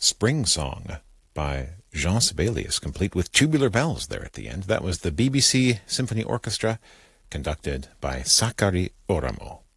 Spring Song by Jean Sibelius, complete with tubular bells there at the end. That was the BBC Symphony Orchestra, conducted by Sakari Oramo.